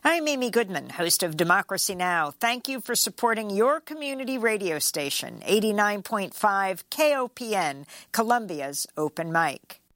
I'm Amy Goodman, host of Democracy Now! Thank you for supporting your community radio station, 89.5 KOPN, Columbia's Open Mic.